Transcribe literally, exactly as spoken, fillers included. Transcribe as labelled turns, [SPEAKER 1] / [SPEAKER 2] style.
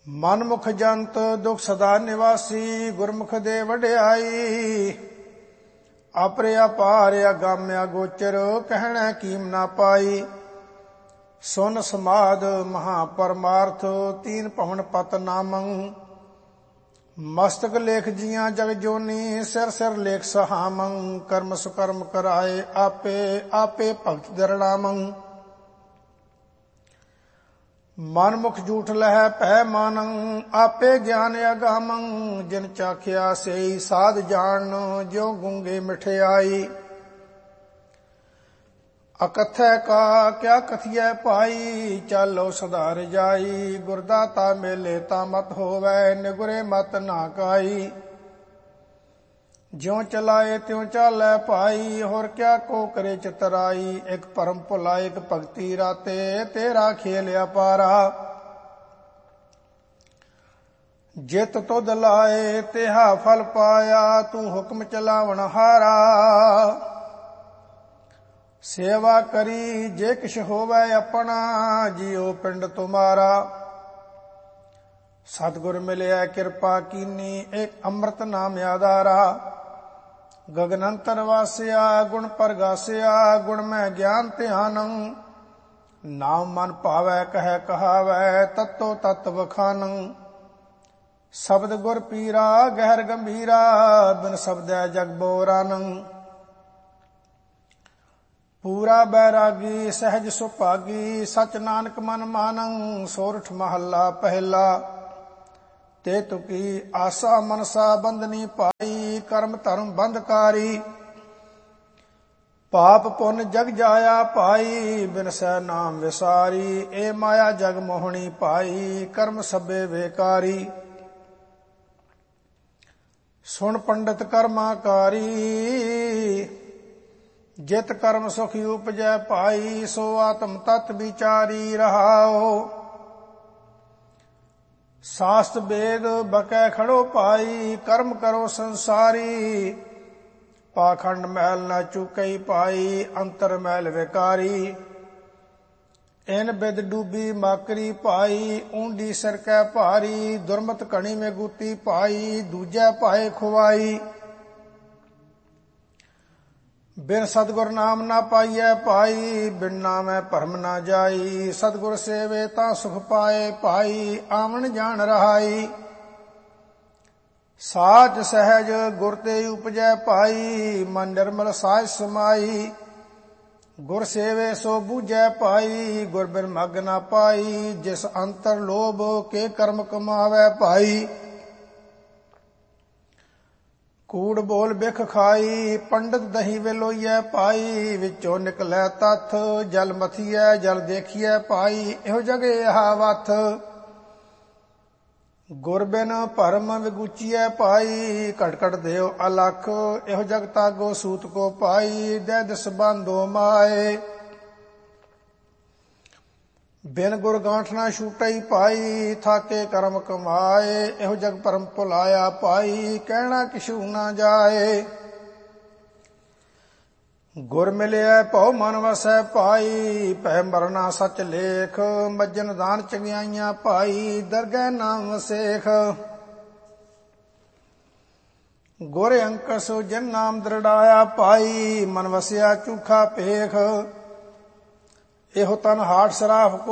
[SPEAKER 1] ਮਨਮੁਖ ਜੰਤ ਦੁਖ ਸਦਾ ਨਿਵਾਸੀ, ਗੁਰਮੁਖ ਦੇ ਵਡਿਆਈ। ਆਪਰੇ ਅਪਾਰ ਅਗਾਮਿਆ ਗੋਚਰ, ਕਹਿਣਾ ਕੀਮ ਨਾ ਪਾਈ। ਸੁਨ ਸਮਾਦ ਮਹਾ ਪਰਮਾਰਥ, ਤੀਨ ਭਵਨ ਪਤ ਨਾਮੰ। ਮਸਤਕ ਲੇਖ ਜੀਆਂ ਜਗ ਜੋਨੀ, ਸਿਰ ਸਿਰ ਲੇਖ ਸਹਾਮੰ। ਕਰਮ ਸੁਕਰਮ ਕਰਾਏ ਆਪੇ, ਆਪੇ ਭਗਤ ਦਰੜਾਮੰ। ਮਨਮੁਖ ਝੂਠ ਲਹੈ ਭੈ ਮਾਨੰ, ਆਪੇ ਗਿਆਨ ਅਗਾਮੰ। ਜਿਨ ਚਾਖਿਆ ਸਈ ਸਾਧ ਜਾਣਨ, ਜਿਉ ਗੂੰਗੇ ਮਿਠਿਆਈ। ਅਕਥੈ ਕਾ ਕਿਆ ਕਥੀਐ ਭਾਈ, ਚਾਲੋ ਸਦਾ ਰਜਾਈ। ਗੁਰਦਾਤਾ ਮੇਲੇ ਤਾਂ ਮਤ ਹੋਵੈ, ਨਿਗੁਰੇ ਮਤ ਨਾ ਕਾਈ। ਜਿਉ ਚਲਾਏ ਤਿਉ ਚਾਲੈ ਭਾਈ, ਹੋਰ ਕਿਆ ਕੋ ਕਰੇ ਚਤਰਾਈ। ਇਕ ਪਰਮ ਭੁਲਾ ਇਕ ਭਗਤੀ ਰਾਤੇ, ਤੇਰਾ ਖੇਲ ਅਪਾਰਾ। ਜਿਤ ਤੁਧ ਲਾਏ ਤਿਹਾ ਫਲ ਪਾਇਆ, ਤੂੰ ਹੁਕਮ ਚਲਾਵਣ ਹਾਰਾ। ਸੇਵਾ ਕਰੀ ਜੇ ਕਿਛ ਹੋਵੈ ਆਪਣਾ, ਜਿਉ ਪਿੰਡ ਤੁਮਾਰਾ। ਸਤਿਗੁਰ ਮਿਲਿਆ ਕਿਰਪਾ ਕੀਨੀ, ਇਕ ਅੰਮ੍ਰਿਤ ਨਾਮ ਆਧਾਰਾ। ਗਗਨ ਅੰਤਰ ਵਾਸਿਆ ਗੁਣ ਪਰਗਾਸਿਆ, ਗੁਣ ਮੈਂ ਗਿਆਨ ਧਿਆਨੰ। ਨਾਮ ਮਨ ਭਾਵੈ ਕਹਿ ਕਹਾਵੈ, ਤਤੋ ਤਤ ਵਖਾਨੰ। ਸ਼ਬਦ ਗੁਰ ਪੀਰਾ ਗਹਿਰ ਗੰਭੀਰਾ, ਬਿਨ ਸ਼ਬਦੈ ਜਗ ਬੋਰਾਨੰ। ਪੂਰਾ ਬੈਰਾਗੀ ਸਹਿਜ ਸੁਭਾਗੀ, ਸਚ ਨਾਨਕ ਮਨ ਮਾਨੰ। ਸੋਰਠ ਮਹੱਲਾ ਪਹਿਲਾ। ਤੇ ਤੁਕੀ ਆਸਾ ਮਨਸਾ ਬੰਧਨੀ ਪਾਈ, ਕਰਮ ਧਰਮ ਬੰਧਕਾਰੀ। ਪਾਪ ਪੁੰਨ ਜਗ ਜਾਇਆ ਭਾਈ, ਬਿਨਸੈ ਨਾਮ ਵਿਸਾਰੀ। ਏ ਮਾਇਆ ਜਗ ਮੋਹਣੀ ਭਾਈ, ਕਰਮ ਸਭੇ ਵੇਕਾਰੀ। ਸੁਣ ਪੰਡਤ ਕਰਮਾਕਾਰੀ, ਜਿਤ ਕਰਮ ਸੁਖ ਉਪਜੈ ਭਾਈ। ਸੋ ਆਤਮ ਤਤ ਵਿਚਾਰੀ ਰਹਾਓ, ਸਾਸਤ ਵੇਦ ਬਕੈ ਖੜੋ ਭਾਈ। ਕਰਮ ਕਰੋ ਸੰਸਾਰੀ, ਪਾਖੰਡ ਮੈਲ ਨਾ ਚੁਕਈ ਭਾਈ। ਅੰਤਰ ਮੈਲ ਵਿਕਾਰੀ, ਇਨ ਬਿਦ ਡੂਬੀ ਮਾਕਰੀ ਭਾਈ। ਊਂਡੀ ਸਿਰ ਕੈ ਭਾਰੀ, ਦੁਰਮਤ ਘਣੀ ਮੇ ਗੂਤੀ ਭਾਈ। ਦੂਜੈ ਭਾਏ ਖੁਆਈ, ਬਿਨ ਸਤਿਗੁਰ ਨਾਮ ਨਾ ਪਾਈਐ ਭਾਈ। ਬਿਨ ਨਾਮੈ ਭਰਮ ਨਾ ਜਾਈ, ਸਤਿਗੁਰ ਸੇਵੇ ਤਾਂ ਸੁਖ ਪਾਏ ਭਾਈ। ਆਵਣ ਜਾਣ ਰਹਾਈ, ਸਾਚ ਸਹਿਜ ਗੁਰ ਤੇ ਉਪਜੈ ਭਾਈ। ਮਨ ਨਿਰਮਲ ਸਾਜ ਸਮਾਈ, ਗੁਰ ਸੇਵੇ ਸੋ ਬੂਝੈ ਭਾਈ। ਗੁਰ ਬਿਨ ਮਗ ਨਾ ਪਾਈ, ਜਿਸ ਅੰਤਰ ਲੋਭ ਕੇ ਕਰਮ ਕਮਾਵੈ ਭਾਈ। ਕੂੜ ਬੋਲ ਬਿਖ ਖਾਈ, ਪੰਡਤ ਦਹੀਂ ਵੇਲੋਈਐ ਭਾਈ। ਵਿੱਚੋਂ ਨਿਕਲੈ ਤੱਥ, ਜਲ ਮਥੀਐ ਜਲ ਦੇਖੀਐ ਭਾਈ। ਇਹੋ ਜਗ ਏਹਾ ਵਥ, ਗੁਰ ਬਿਨ ਭਰਮ ਵਿਗੂਚੀਐ ਭਾਈ। ਘਟ ਘਟ ਦੇਵ ਅਲਖ, ਇਹੋ ਜਗ ਤਾਗੋ ਸੂਤ ਕੋ ਭਾਈ। ਦੈ ਦਿਸ ਬਾਂਧੋ ਮਾਏ, ਬਿਨ ਗੁਰ ਗਾਂਠ ਨਾ ਛੂਟਈ ਭਾਈ। ਥਾਕੇ ਕਰਮ ਕਮਾਏ, ਇਹੋ ਜਗ ਭਰਮ ਭੁਲਾਇਆ ਭਾਈ। ਕਹਿਣਾ ਕਿਛੂ ਨਾ ਜਾਏ, ਗੁਰ ਮਿਲਿਆ ਭਉ ਮਨ ਵਸੈ ਭਾਈ। ਭੈ ਮਰਨਾ ਸਚ ਲੇਖ, ਮੱਜਨ ਦਾਨ ਚੰਗਿਆਈਆਂ ਭਾਈ। ਦਰਗਹਿ ਨਾਮ ਵਸੇਖ, ਗੁਰ ਅੰਕਸ ਜਿਨ ਨਾਮ ਦਰੜਾਇਆ ਭਾਈ। ਮਨ ਵਸਿਆ ਝੂਠਾ ਭੇਖ, ਇਹੋ ਤਨ ਹਾਟ ਸਰਾਫ